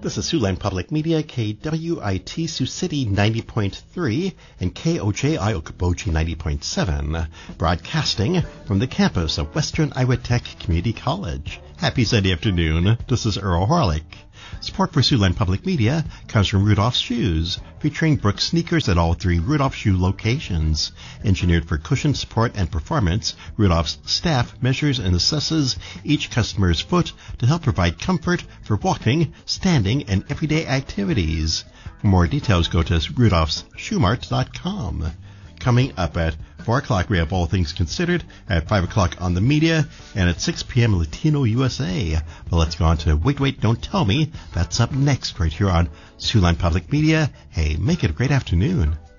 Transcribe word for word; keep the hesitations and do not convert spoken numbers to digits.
This is Siouxland Public Media, K W I T Sioux City ninety point three and K O J I Okoboji ninety point seven, broadcasting from the campus of Western Iowa Tech Community College. Happy Sunday afternoon. This is Earl Horlick. Support for Siouxland Public Media comes from Rudolph's Shoes, featuring Brooks sneakers at all three Rudolph Shoe locations. Engineered for cushion support and performance, Rudolph's staff measures and assesses each customer's foot to help provide comfort for walking, standing, and everyday activities. For more details, go to rudolphs shoe mart dot com. Coming up at four o'clock, we have All Things Considered. At five o'clock on the media, and at six p.m. Latino U S A. But let's go on to Wait, Wait, Don't Tell Me. That's up next right here on Siouxland Public Media. Hey, make it a great afternoon.